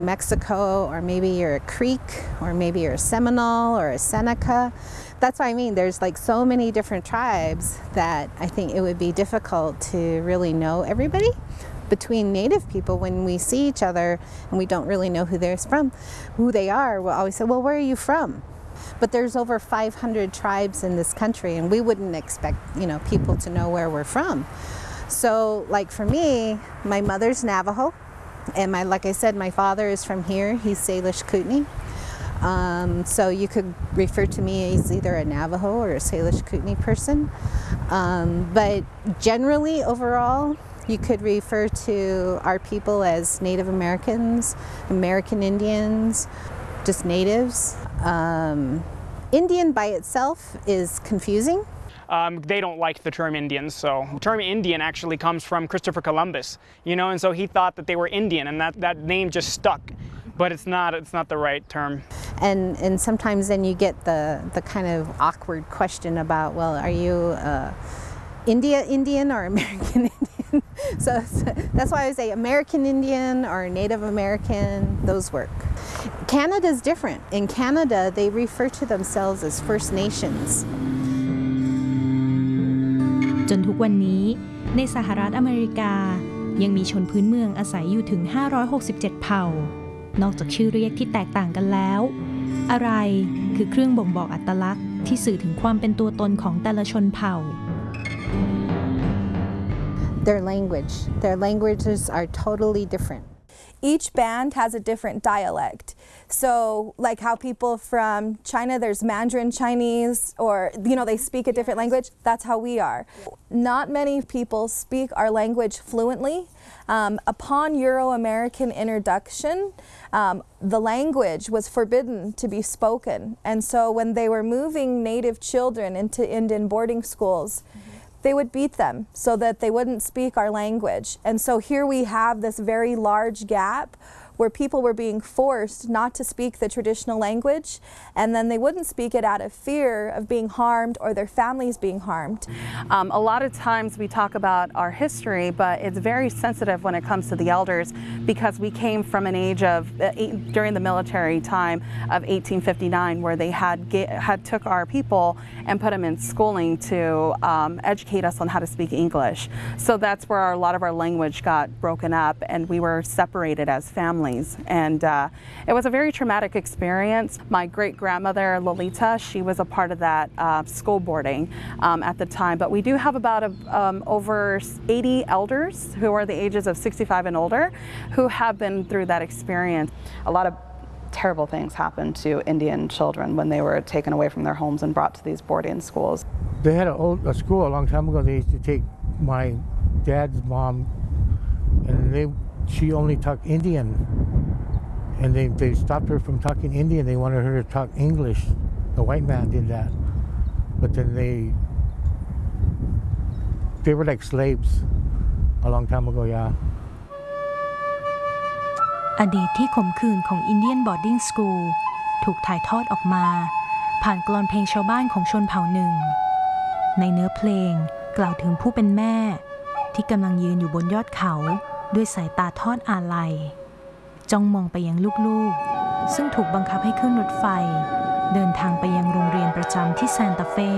Mexico, or maybe you're a Creek, or maybe you're a Seminole or a Seneca. That's what I mean. There's like so many different tribes that I think it would be difficult to really know everybody. Between Native people, when we see each other and we don't really know who they're from, who they are, we'll always say, well, where are you from? But there's over 500 tribes in this country, and we wouldn't expect, people to know where we're from. So like for me, my mother's Navajo. And like I said, my father is from here. He's Salish Kootenai. So you could refer to me as either a Navajo or a Salish Kootenai person. But generally, overall, you could refer to our people as Native Americans, American Indians, just natives. Indian by itself is confusing. They don't like the term Indians, so the term Indian actually comes from Christopher Columbus, and so he thought that they were Indian, and that name just stuck, but it's not the right term. And sometimes then you get the kind of awkward question about, well, are you Indian or American Indian? So that's why I say American Indian or Native American, those work. Canada's different. In Canada, they refer to themselves as First Nations. จนทุกวันนี้ในสหรัฐอเมริกายังมีชนพื้นเมืองอาศัยอยู่ถึง567เผ่านอกจากชื่อเรียกที่แตกต่างกันแล้วอะไรคือเครื่องบ่งบอกอัตลักษณ์ที่สื่อถึงความเป็นตัวตนของแต่ละชนเผ่า Their languages are totally different. Each band has a different dialect. So like how people from China, there's Mandarin Chinese, or they speak a different language. That's how we are. Not many people speak our language fluently. Upon Euro-American introduction, the language was forbidden to be spoken. And so when they were moving Native children into Indian boarding schools, they would beat them so that they wouldn't speak our language. And so here we have this very large gap where people were being forced not to speak the traditional language, and then they wouldn't speak it out of fear of being harmed or their families being harmed. A lot of times we talk about our history, but it's very sensitive when it comes to the elders because we came from an age of, during the military time of 1859, where they had took our people and put them in schooling to educate us on how to speak English. So that's where a lot of our language got broken up, and we were separated as families. And it was a very traumatic experience. My great-grandmother, Lolita, she was a part of that school boarding at the time. But we do have about over 80 elders who are the ages of 65 and older who have been through that experience. A lot of terrible things happened to Indian children when they were taken away from their homes and brought to these boarding schools. They had a school a long time ago. They used to take my dad's mom, and she only talked Indian, and they stopped her from talking Indian. They wanted her to talk English. The white man did that, but then they were like slaves a long time ago. Yeah. อดีตที่ขมขื่นของ Indian Boarding School ถูกถ่ายทอดออกมาผ่านกลอนเพลงชาวบ้านของชนเผ่าหนึ่งในเนื้อเพลงกล่าวถึงผู้เป็นแม่ที่กำลังยืนอยู่บนยอดเขาด้วยสายตาทอดอาลัยจ้องมองไปยังลูกๆซึ่งถูกบังคับให้ขึ้นรถไฟเดินทางไปยังโรงเรียนประจำที่ซานตาเฟ่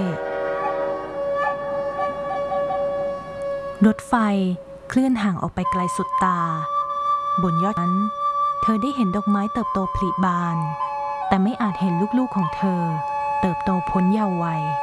รถไฟเคลื่อนห่างออกไปไกลสุดตาบนยอดนั้นเธอได้เห็นดอกไม้เติบโตผลิบานแต่ไม่อาจเห็นลูกๆของเธอเติบโตพ้นเยาว์วัย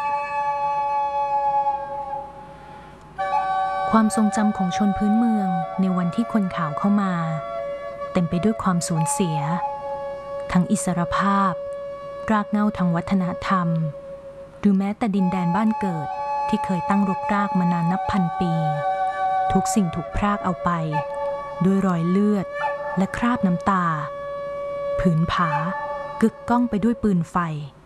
ความทรงจำของชนพื้นเมืองในวันที่คนขาวเข้ามาเต็มไปด้วยความสูญเสียทั้งอิสรภาพรากเหง้าทางวัฒนธรรมหรือแม้แต่ดินแดนบ้านเกิดที่เคยตั้งรกรากมานานนับพันปีทุกสิ่งถูกพรากเอาไปด้วยรอยเลือดและคราบน้ำตาผืนผากึกก้องไปด้วยปืนไฟ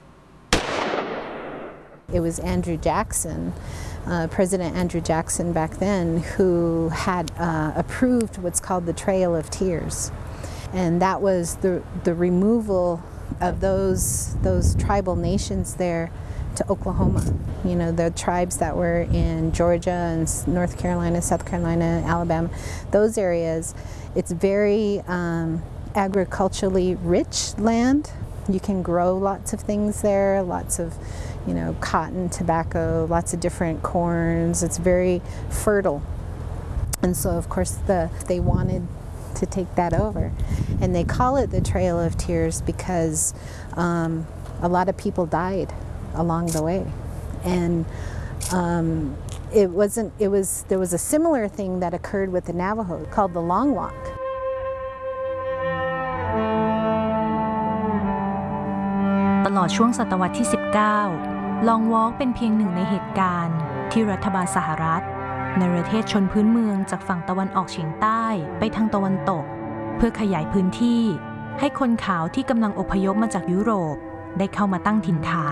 It was Andrew Jackson, President Andrew Jackson back then, who had approved what's called the Trail of Tears, and that was the removal of those tribal nations there to Oklahoma. The tribes that were in Georgia and North Carolina, South Carolina, Alabama, those areas. It's very agriculturally rich land. You can grow lots of things there, lots of, cotton, tobacco, lots of different corns. It's very fertile. And so, of course, they wanted to take that over. And they call it the Trail of Tears because a lot of people died along the way. And there was a similar thing that occurred with the Navajo called the Long Walk. ตลอดช่วงศตวรรษที่ 19 Long Walk เป็นเพียงหนึ่งในเหตุการณ์ที่รัฐบาลสหรัฐเนรเทศชนพื้นเมืองจากฝั่งตะวันออกเฉียงใต้ไปทางตะวันตกเพื่อขยายพื้นที่ให้คนขาวที่กำลังอพยพมาจากยุโรปได้เข้ามาตั้งถิ่นฐาน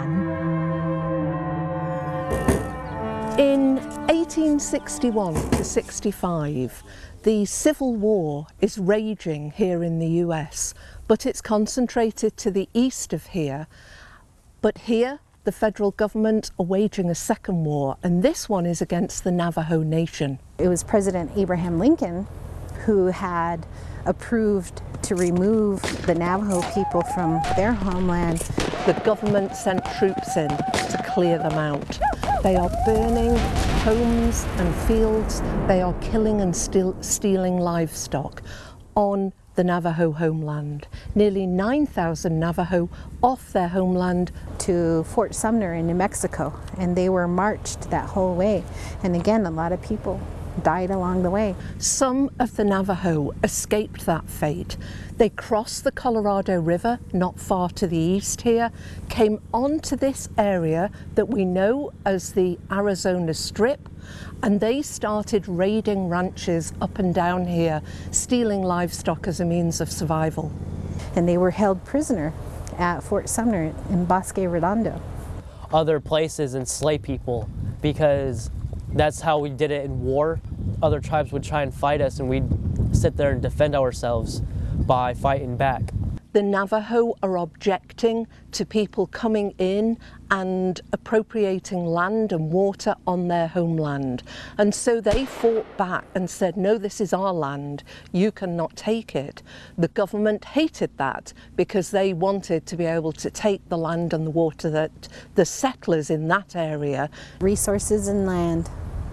In 1861 to 65, the Civil War is raging here in the US, but it's concentrated to the east of here. But here, the federal government are waging a second war, and this one is against the Navajo Nation. It was President Abraham Lincoln who had approved to remove the Navajo people from their homeland. The government sent troops in to clear them out. They are burning homes and fields. They are killing and stealing livestock on the Navajo homeland. Nearly 9,000 Navajo off their homeland to Fort Sumner in New Mexico, and they were marched that whole way. And again, a lot of people died along the way. Some of the Navajo escaped that fate. They crossed the Colorado River not far to the east here, came onto this area that we know as the Arizona Strip, and they started raiding ranches up and down here, stealing livestock as a means of survival. And they were held prisoner at Fort Sumner in Bosque Redondo. Other places enslave people because that's how we did it in war. Other tribes would try and fight us and we'd sit there and defend ourselves by fighting back. The Navajo are objecting to people coming in and appropriating land and water on their homeland. And so they fought back and said, no, this is our land. You cannot take it. The government hated that because they wanted to be able to take the land and the water that the settlers in that area. Resources and land.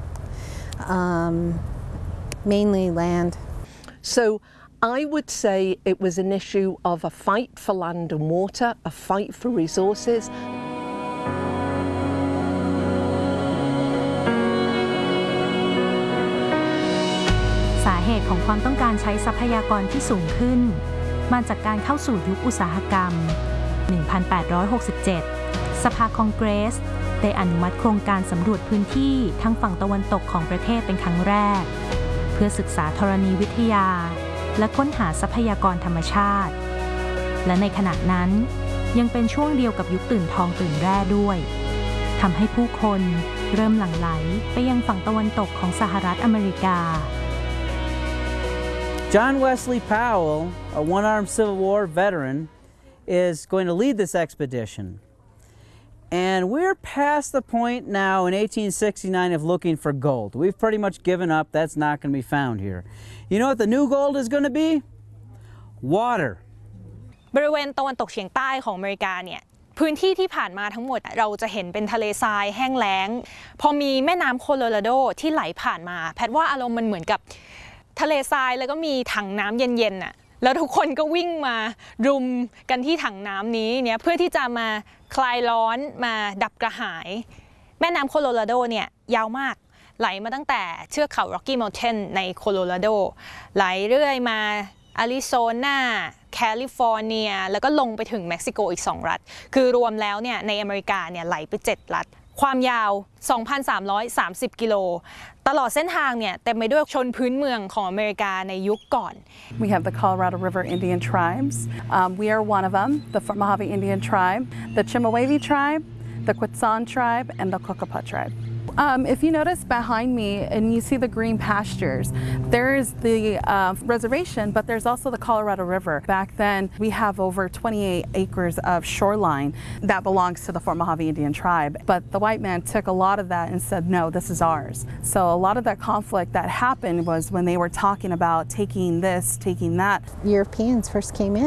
Mainly land. So I would say it was an issue of a fight for land and water, a fight for resources. สาเหตุของความต้องการใช้ทรัพยากรที่สูงขึ้นมาจากการเข้าสู่ยุคอุตสาหกรรม 1867 สภาคองเกรสได้อนุมัติโครงการสำรวจพื้นที่ทางฝั่งตะวันตกของประเทศเป็นครั้งแรกเพื่อศึกษาธรณีวิทยาและค้นหาทรัพยากรธรรมชาติและในขณะนั้นยังเป็นช่วงเดียวกับยุคตื่นทองตื่นแร่ด้วยทำให้ผู้คนเริ่มหลั่งไหลไปยังฝั่งตะวันตกของสหรัฐอเมริกา John Wesley Powell, a one-armed Civil War veteran, is going to lead this expedition. And we're past the point now in 1869 of looking for gold. We've pretty much given up. That's not going to be found here. You know what the new gold is going to be? Water. บริเวณตะวันตกเฉียงใต้ของอเมริกาเนี่ยพื้นที่ที่ผ่านมาทั้งหมดเราจะเห็นเป็นทะเลทรายแห้งแล้งพอมีแม่น้ำโคโลราโดที่ไหลผ่านมาแพทว่าอารมณ์มันเหมือนกับทะเลทรายแล้วก็มีถังน้ำเย็นๆน่ะแล้วทุกคนก็วิ่งมารุมกันที่ถังน้ำนี้เนี่ยเพื่อที่จะมาคลายร้อนมาดับกระหายแม่น้ำโคโลราโดเนี่ยยาวมากไหลมาตั้งแต่เทือกเขา Rocky Mountain ในโคโลราโดไหลเรื่อยมาอาริโซนาแคลิฟอร์เนียแล้วก็ลงไปถึงเม็กซิโกอีก2รัฐคือรวมแล้วเนี่ยในอเมริกาเนี่ยไหลไป7รัฐความยาว 2,330 กิโลตลอดเส้นทางเนี่ยเต็มไปด้วยชนพื้นเมืองของอเมริกาในยุคก่อน We have the Colorado River Indian tribes. We are one of them, the Mojave Indian tribe, the Chemehuevi tribe, the Quechan tribe, and the Cocopah tribe. If you notice behind me and you see the green pastures, there's the reservation, but there's also the Colorado River. Back then, we have over 28 acres of shoreline that belongs to the Fort Mojave Indian tribe. But the white man took a lot of that and said, no, this is ours. So a lot of that conflict that happened was when they were talking about taking this, taking that. Europeans first came in.